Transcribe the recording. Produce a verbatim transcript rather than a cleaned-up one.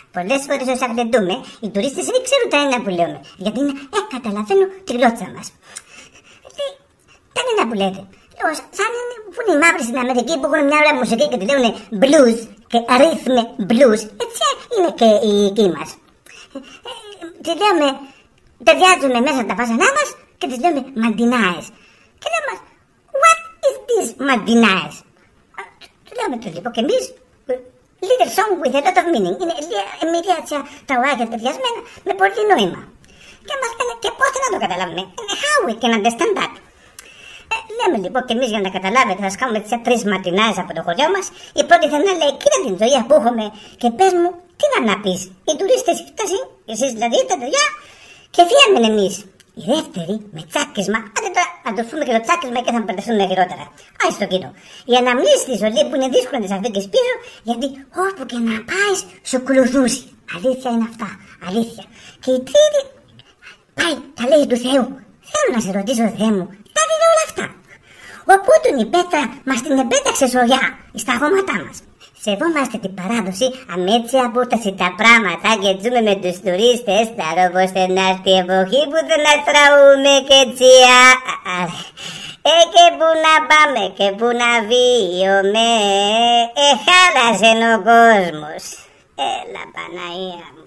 Πολλές φορές ως αγλεντούμε, οι τουρίστες δεν ξέρουν τα ένα που λέμε. Γιατί είναι, ε, καταλαβαίνω τη γλώσσα μας. Λέει, τα ένα που λέτε. Λέω, σαν είναι που είναι οι μαύροι στην Αμερική που έχουν μια ωραία μουσική και τη λένε blues και ρύθμε blues. Έτσι είναι και οι εκεί μας. Ε, τις λέμε, ταιριάζουμε μέσα τα βάσανά μας και τις λέμε μαντινάες. Και λέμε, what is this μαντινάες? Του λέμε το λοιπόν και εμείς, little song with a lot of meaning. Είναι μια έτσι τραγουδάκια ταιριασμένα με πολύ νόημα. Και μας λένε και πώς να το καταλάβουμε. How we can understand that. Ε, λέμε λοιπόν και εμείς για να καταλάβετε, θα σκάμε τις τρεις μαρτινάες από το χωριό μας. Η πρώτη θα είναι λέει, κοίτα την ζωή που έχουμε και πες μου, τι να να πεις. Οι τουρίστες φτάσουν, εσείς δηλαδή τα παιδιά και φύγαμε εμείς. Η δεύτερη με τσάκισμα, άντε τώρα να το πούμε και το τσάκισμα και θα μπερδευτούμε χειρότερα. Άι στο κοινό. Η αναμνήσεις της ζωή που είναι δύσκολο να τις αφήκεις πίσω, γιατί όπου και να πάει σου κλουδούσει. Αλήθεια είναι αυτά. Αλήθεια. Και η τρίτη πάει τα λέει του Θεού. Θέλω να σε ρωτήσω, Θεέ μου, τα δει όλα αυτά. Οπότε η πέτρα μας την επέταξε σωριά στα γόματά μας. Σεβόμαστε την παράδοση, αν έτσι απόσταση τα πράγματα και ζούμε με τους τουρίστες, θα ρόβωστε να έρθει η εποχή που θα να τραούμε και τσιά. Ε, και που να πάμε και που να βίωμε, ε, χάλασε ο κόσμος. Έλα Παναία.